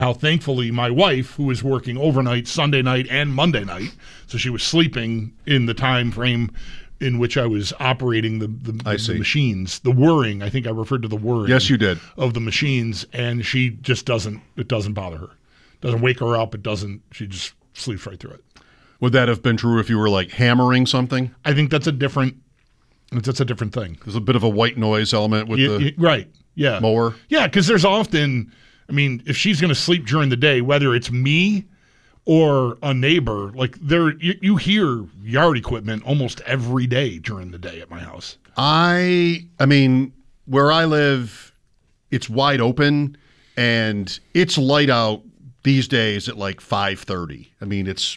how thankfully my wife, who was working overnight Sunday night and Monday night, so she was sleeping in the time frame in which I was operating the machines, the whirring. I think I referred to the whirring. Yes, you did. Of the machines, and she just it doesn't bother her. Doesn't wake her up. She just sleeps right through it. Would that have been true if you were like hammering something? I think that's a different thing. There's a bit of a white noise element with the right. Yeah. mower. Yeah, because there's often, if she's going to sleep during the day, whether it's me or a neighbor, like you hear yard equipment almost every day during the day at my house. I mean, where I live, it's wide open and it's light out these days at like 5:30. I mean, it's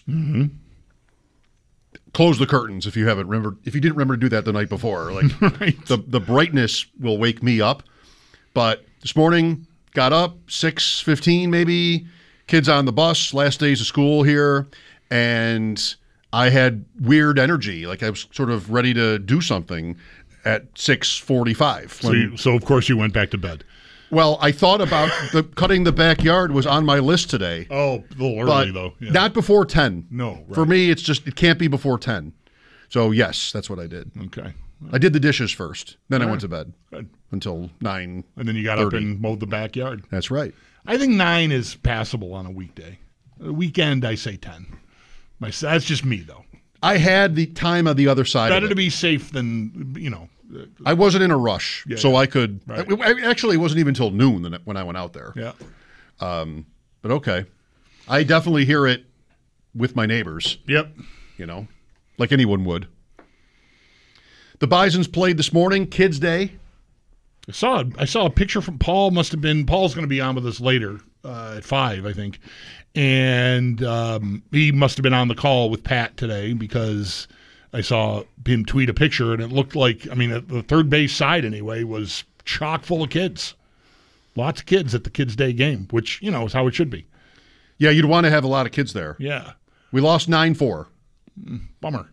close the curtains if you didn't remember to do that the night before. Like right. the brightness will wake me up. But this morning, got up, 6:15 maybe, kids on the bus, last days of school here, and I had weird energy. Like I was sort of ready to do something at 6:45. So of course you went back to bed. Well, I thought about cutting the backyard was on my list today. Oh, a little early though. Yeah. Not before 10. No. Right. For me, it can't be before 10. So yes, that's what I did. Okay. I did the dishes first. Then I went to bed. Good. Until 9. And then you got up and mowed the backyard. That's right. I think 9 is passable on a weekday. A weekend, I say 10. That's just me, though. I had the time on the other side Better of it. to be safe than, I wasn't in a rush, so I could. Right. Actually, it wasn't even until noon when I went out there. Yeah. But okay. I definitely hear it with my neighbors. Yep. Like anyone would. The Bisons played this morning, Kids Day. I saw a picture from Paul. Paul's going to be on with us later at 5, I think. And he must have been on the call with Pat today because I saw him tweet a picture and it looked like, the third base side anyway was chock full of kids. Lots of kids at the Kids Day game, which, is how it should be. Yeah, you'd want to have a lot of kids there. Yeah. We lost 9-4. Bummer.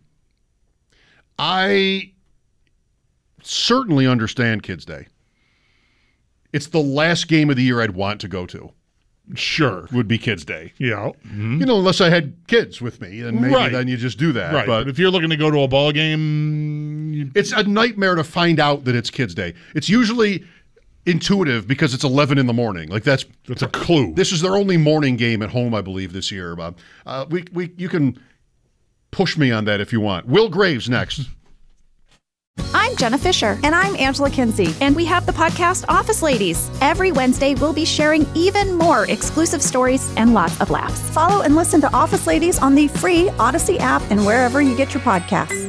I certainly understand Kids Day. It's the last game of the year I'd want to go to. Sure. Would be Kids Day. Yeah. Mm-hmm. Unless I had kids with me, and maybe then you just do that. Right. But if you're looking to go to a ball game, it's a nightmare to find out that it's Kids Day. It's usually intuitive because it's 11 in the morning. Like that's a clue. This is their only morning game at home, I believe, this year, Bob. You can push me on that if you want. Will Graves next. I'm Jenna Fisher. And I'm Angela Kinsey. And we have the podcast Office Ladies. Every Wednesday, we'll be sharing even more exclusive stories and lots of laughs. Follow and listen to Office Ladies on the free Odyssey app and wherever you get your podcasts.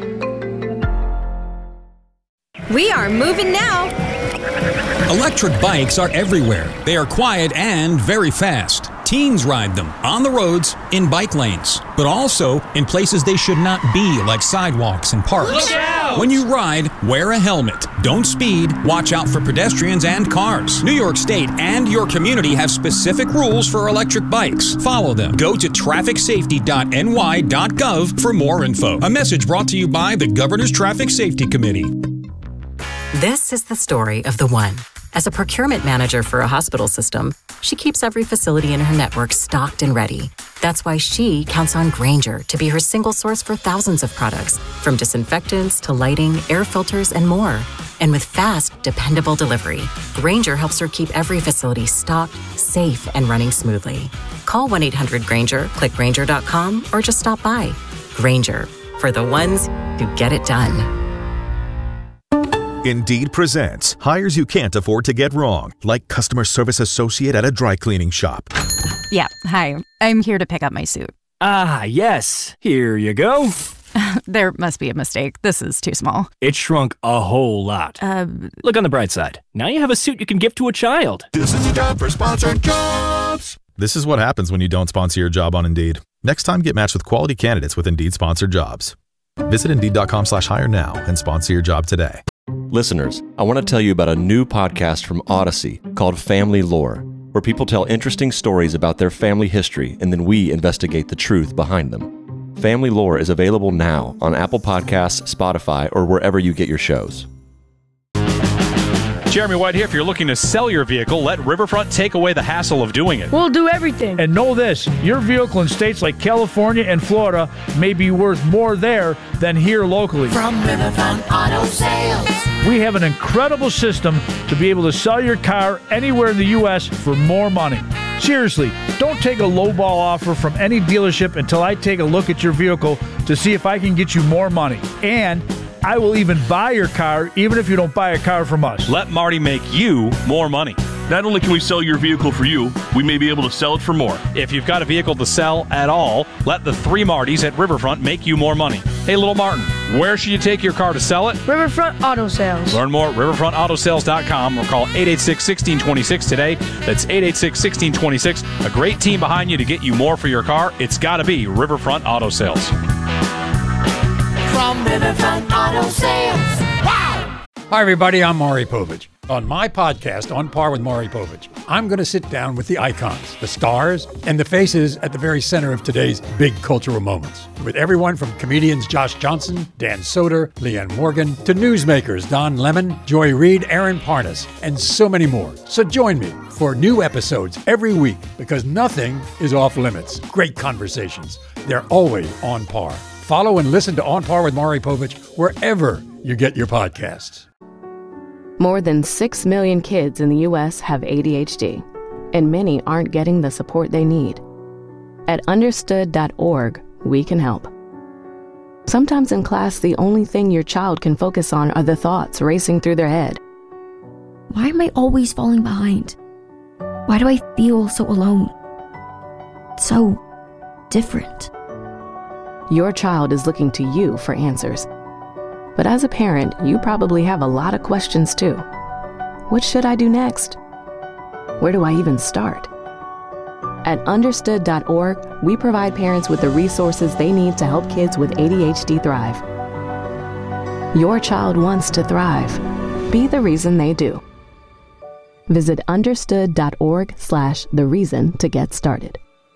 We are moving now. Electric bikes are everywhere. They are quiet and very fast. Teens ride them on the roads, in bike lanes, but also in places they should not be, like sidewalks and parks. Look out! When you ride, wear a helmet. Don't speed. Watch out for pedestrians and cars. New York State and your community have specific rules for electric bikes. Follow them. Go to trafficsafety.ny.gov for more info. A message brought to you by the Governor's Traffic Safety Committee. This is the story of the one. As a procurement manager for a hospital system, she keeps every facility in her network stocked and ready. That's why she counts on Grainger to be her single source for thousands of products, from disinfectants to lighting, air filters, and more. And with fast, dependable delivery, Grainger helps her keep every facility stocked, safe, and running smoothly. Call 1-800-GRAINGER, click Grainger.com, or just stop by. Grainger, for the ones who get it done. Indeed presents hires you can't afford to get wrong, like customer service associate at a dry cleaning shop. Yeah, hi. I'm here to pick up my suit. Ah, yes. Here you go. There must be a mistake. This is too small. It shrunk a whole lot. Look on the bright side. Now you have a suit you can give to a child. This is a job for Sponsored Jobs. This is what happens when you don't sponsor your job on Indeed. Next time, get matched with quality candidates with Indeed Sponsored Jobs. Visit Indeed.com/hire now and sponsor your job today. Listeners, I want to tell you about a new podcast from Odyssey called Family Lore, where people tell interesting stories about their family history and then we investigate the truth behind them. Family Lore is available now on Apple Podcasts, Spotify, or wherever you get your shows. Jeremy White here. If you're looking to sell your vehicle, let Riverfront take away the hassle of doing it. We'll do everything. And know this, your vehicle in states like California and Florida may be worth more there than here locally. From Riverfront Auto Sales. We have an incredible system to be able to sell your car anywhere in the U.S. for more money. Seriously, don't take a lowball offer from any dealership until I take a look at your vehicle to see if I can get you more money. And I will even buy your car, even if you don't buy a car from us. Let Marty make you more money. Not only can we sell your vehicle for you, we may be able to sell it for more. If you've got a vehicle to sell at all, let the 3 Martys at Riverfront make you more money. Hey, little Martin, where should you take your car to sell it? Riverfront Auto Sales. Learn more at riverfrontautosales.com or call 886-1626 today. That's 886-1626. A great team behind you to get you more for your car. It's got to be Riverfront Auto Sales. From Riverfront Auto Sales. Wow! Hi, everybody. I'm Maury Povich. On my podcast, On Par with Maury Povich, I'm going to sit down with the icons, the stars, and the faces at the very center of today's big cultural moments. With everyone from comedians Josh Johnson, Dan Soder, Leanne Morgan, to newsmakers Don Lemon, Joy Reid, Aaron Parnas, and so many more. So join me for new episodes every week because nothing is off limits. Great conversations. They're always on par. Follow and listen to On Par with Maury Povich wherever you get your podcasts. More than 6 million kids in the U.S. have ADHD, and many aren't getting the support they need. At understood.org, we can help. Sometimes in class, the only thing your child can focus on are the thoughts racing through their head. Why am I always falling behind? Why do I feel so alone? So different. Your child is looking to you for answers. But as a parent, you probably have a lot of questions too. What should I do next? Where do I even start? At understood.org, we provide parents with the resources they need to help kids with ADHD thrive. Your child wants to thrive. Be the reason they do. Visit understood.org/thereason to get started.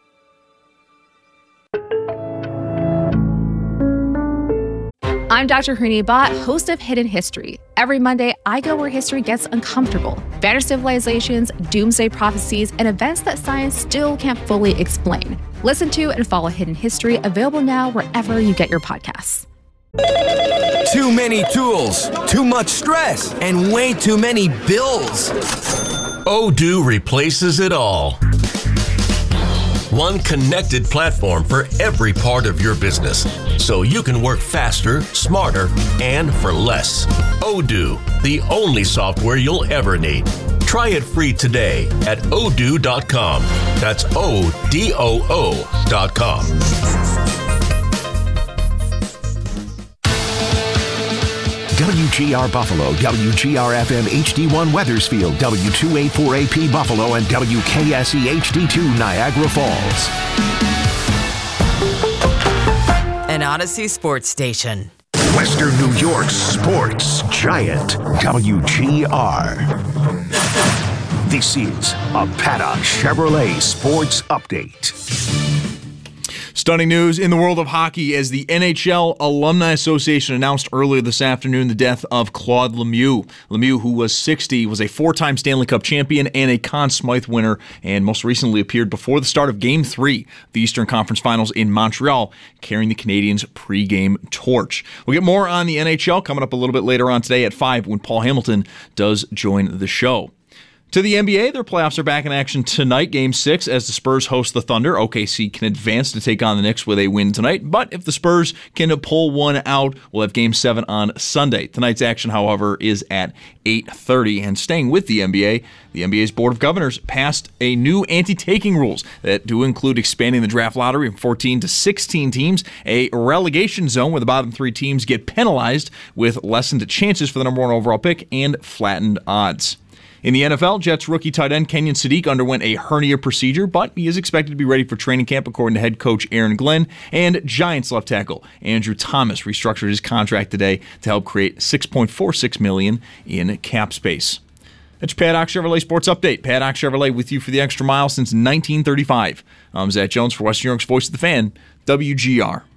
I'm Dr. Harini Bhatt, host of Hidden History. Every Monday, I go where history gets uncomfortable. Vanished civilizations, doomsday prophecies, and events that science still can't fully explain. Listen to and follow Hidden History, available now wherever you get your podcasts. Too many tools, too much stress, and way too many bills. Odoo replaces it all. One connected platform for every part of your business, so you can work faster, smarter, and for less. Odoo, the only software you'll ever need. Try it free today at odoo.com. That's ODOO.com. WGR Buffalo, WGR-FM HD1 Wethersfield, W284AP Buffalo, and WKSE HD2 Niagara Falls. An Odyssey sports station. Western New York's sports giant, WGR. This is a Paddock Chevrolet Sports Update. Stunning news in the world of hockey as the NHL Alumni Association announced earlier this afternoon the death of Claude Lemieux. Lemieux, who was 60, was a 4-time Stanley Cup champion and a Conn Smythe winner, and most recently appeared before the start of Game 3 of the Eastern Conference Finals in Montreal, carrying the Canadiens' pregame torch. We'll get more on the NHL coming up a little bit later on today at 5 when Paul Hamilton does join the show. To the NBA, their playoffs are back in action tonight, Game 6, as the Spurs host the Thunder. OKC can advance to take on the Knicks with a win tonight, but if the Spurs can pull one out, we'll have Game 7 on Sunday. Tonight's action, however, is at 8:30. And staying with the NBA's Board of Governors passed a new anti-taking rules that do include expanding the draft lottery from 14 to 16 teams, a relegation zone where the bottom 3 teams get penalized with lessened chances for the number 1 overall pick, and flattened odds. In the NFL, Jets rookie tight end Kenyon Sadiq underwent a hernia procedure, but he is expected to be ready for training camp, according to head coach Aaron Glenn. And Giants left tackle Andrew Thomas restructured his contract today to help create $6.46 million in cap space. That's your Paddock Chevrolet Sports Update. Paddock Chevrolet with you for the extra mile since 1935. I'm Zach Jones for Western New York's Voice of the Fan, WGR.